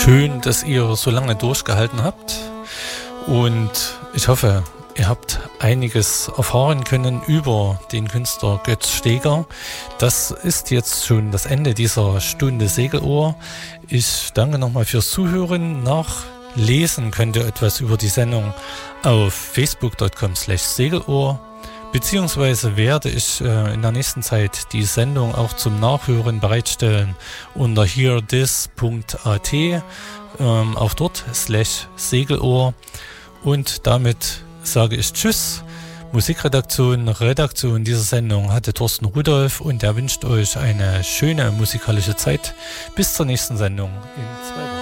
Schön, dass ihr so lange durchgehalten habt und ich hoffe, ihr habt einiges erfahren können über den Künstler Götz Steger. Das ist jetzt schon das Ende dieser Stunde Segelohr. Ich danke nochmal fürs Zuhören. Nachlesen könnt ihr etwas über die Sendung auf facebook.com/Segelohr. Beziehungsweise werde ich in der nächsten Zeit die Sendung auch zum Nachhören bereitstellen unter hearthis.at, auch dort /Segelohr. Und damit sage ich Tschüss. Redaktion dieser Sendung hatte Thorsten Rudolph und er wünscht euch eine schöne musikalische Zeit. Bis zur nächsten Sendung in 2 Wochen.